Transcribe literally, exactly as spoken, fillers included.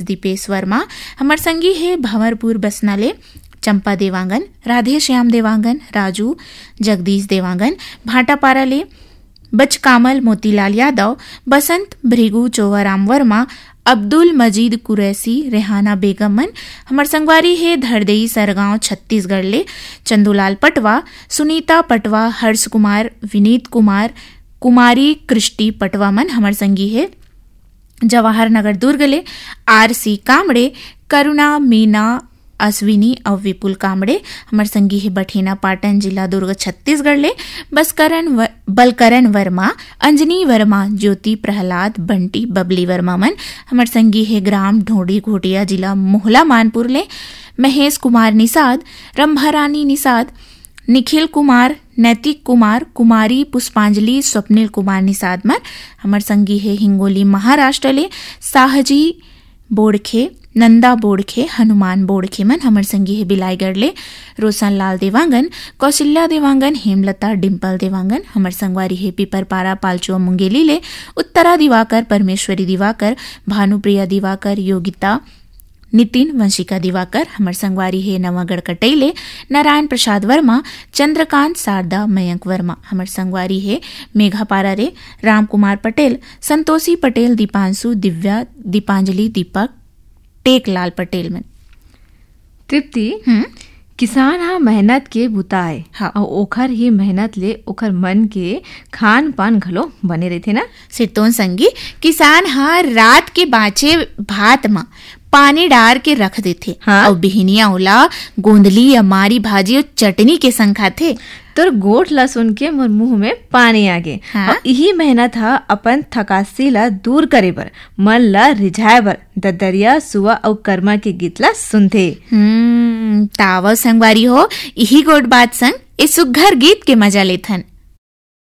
दीपेश वर्मा। हमर संगी है भंवरपुर बसना ले चंपा देवांगन, राधे श्याम देवांगन, राजू जगदीश देवांगन। भाटापारा ले बचकामल मोतीलाल यादव, बसंत भृगु चोवाराम वर्मा, अब्दुल मजीद कुरैसी, रेहाना बेगमन। हमर संगवारी है धरदेई सरगांव छत्तीसगढ़ ले चंदूलाल पटवा, सुनीता पटवा, हर्ष कुमार, विनीत कुमार, कुमारी कृष्टि पटवा मन। हमर संगी है जवाहर नगर दुर्ग ले आर सी कामड़े, करुणा मीना अश्विनी और विपुल कामड़े। हमर संगी है बठेना पाटन जिला दुर्ग छत्तीसगढ़ ले बसकरन व, बलकरन वर्मा, अंजनी वर्मा, ज्योति प्रहलाद, बंटी बबली वर्मा मन। हमर संगी है ग्राम ढोडी घोटिया जिला मोहला मानपुर ले महेश कुमार निषाद, रंभारानी निषाद, निखिल कुमार, नैतिक कुमार, कुमारी पुष्पांजलि, स्वप्निल कुमार निषाद मन। हमर संगी है हिंगोली महाराष्ट्र ले साहजी बोड़खे, नंदा बोड़खे, हनुमान बोड़खे मन। हमर संगी है बिलाईगढ़ ले रोशन लाल देवांगन, कौशल्या देवांगन, हेमलता डिम्पल देवांगन। हमर संगवारी है पिपरपारा पालचुआ मुंगेली ले उत्तरा दिवाकर, परमेश्वरी दिवाकर, भानुप्रिया दिवाकर, योगिता नितिन, वंशिका दिवाकर। हमर संगवारी है नवागढ़ कटैले नारायण प्रसाद वर्मा, चंद्रकांत शारदा, मयंक वर्मा। हमर संगवारी है मेघापारा रे राम कुमार पटेल, संतोषी पटेल, दीपांशु, दिव्या, दीपांजलि, दीपक, टेकलाल पटेल मन। तृप्ति, किसान हा मेहनत के बुताए हाँ और ओखर ही मेहनत ले ओखर मन के खान पान घलो बने रहते ना। सिरतोन संगी किसान हा रात के बाँचे भात मा पानी डार के रख देथे हाँ? और बिहनिया ओला गोंदली, अमारी भाजी और चटनी के संग खाथे। तोर गोठ ला सुन के मोर मुंह में पानी आ गे हाँ? और यही मेहनत हा अपन थकासी ला दूर करे बर, मन ला रिझाए बर ददरिया, सुआ और कर्मा के गीत ला सुनथे। हम्म तावा संगवारी हो यही गोट बात संग इस सुघर गीत के मजा लेथन।